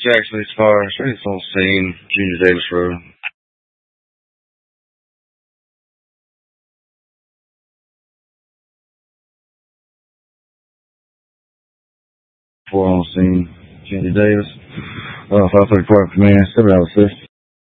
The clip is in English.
Jackson East Fire. It's on scene. Junior Davis Road. Four on scene. Junior Davis. 534 command. 7 out of 6.